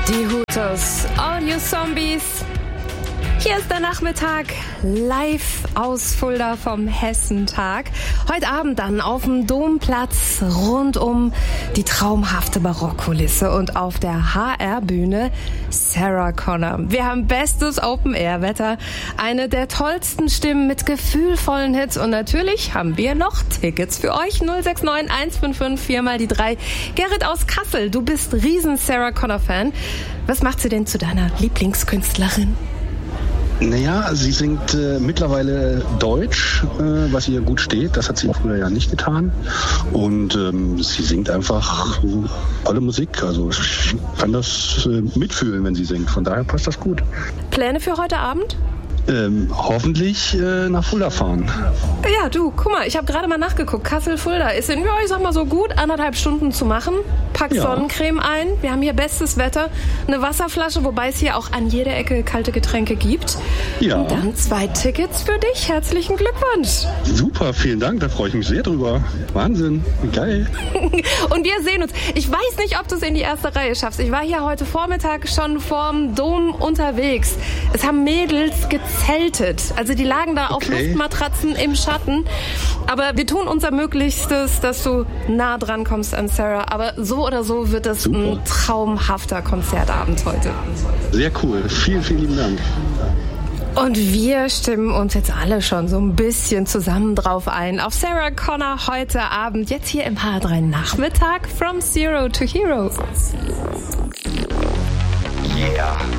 Die Hooters, All You Zombies. Hier ist der Nachmittag live aus Fulda vom Hessentag. Heute Abend dann auf dem Domplatz rund um die traumhafte Barockkulisse und auf der HR-Bühne Sarah Connor. Wir haben bestes Open-Air-Wetter, eine der tollsten Stimmen mit gefühlvollen Hits und natürlich haben wir noch Tickets für euch. 069 155 4 mal die 3. Gerrit aus Kassel, du bist riesen Sarah Connor-Fan. Was macht sie denn zu deiner Lieblingskünstlerin? Naja, sie singt mittlerweile Deutsch, was ihr gut steht. Das hat sie früher ja nicht getan. Und sie singt einfach tolle Musik. Also ich kann das mitfühlen, wenn sie singt. Von daher passt das gut. Pläne für heute Abend? Hoffentlich nach Fulda fahren. Ja, du, guck mal, ich habe gerade mal nachgeguckt. Kassel-Fulda ist in, ich sag mal so gut 1,5 Stunden zu machen. Pack Sonnencreme ein. Wir haben hier bestes Wetter. Eine Wasserflasche, wobei es hier auch an jeder Ecke kalte Getränke gibt. Ja. Und dann 2 Tickets für dich. Herzlichen Glückwunsch. Super, vielen Dank. Da freue ich mich sehr drüber. Wahnsinn, geil. Und wir sehen uns. Ich weiß nicht, ob du es in die erste Reihe schaffst. Ich war hier heute Vormittag schon vorm Dom unterwegs. Es haben Mädels gezeltet. Also die lagen da auf Luftmatratzen im Schatten. Aber wir tun unser Möglichstes, dass du nah dran kommst an Sarah. Aber so oder so wird das ein traumhafter Konzertabend heute. Sehr cool. Vielen, vielen lieben Dank. Und wir stimmen uns jetzt alle schon so ein bisschen zusammen drauf ein. Auf Sarah Connor heute Abend, jetzt hier im H3 Nachmittag, From Zero to Hero. Yeah.